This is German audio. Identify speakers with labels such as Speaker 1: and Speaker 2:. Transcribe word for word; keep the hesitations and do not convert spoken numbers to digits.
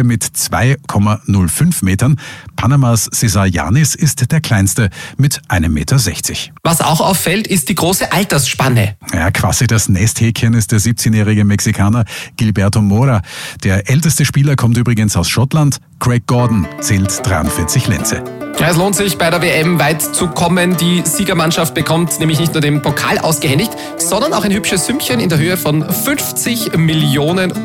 Speaker 1: Höhe mit zwei Komma null fünf Metern. Panamas Cesar Yanis ist der kleinste mit einem Meter sechzig.
Speaker 2: Was auch auffällt, ist die große Altersspanne.
Speaker 1: Ja, quasi das Nesthäkchen ist der siebzehnjährige Mexikaner Gilberto Mora. Der älteste Spieler kommt übrigens aus Schottland. Craig Gordon zählt dreiundvierzig Lenze.
Speaker 2: Ja, es lohnt sich, bei der W M weit zu kommen. Die Siegermannschaft bekommt nämlich nicht nur den Pokal ausgehändigt, sondern auch ein hübsches Sümmchen in der Höhe von fünfzig Millionen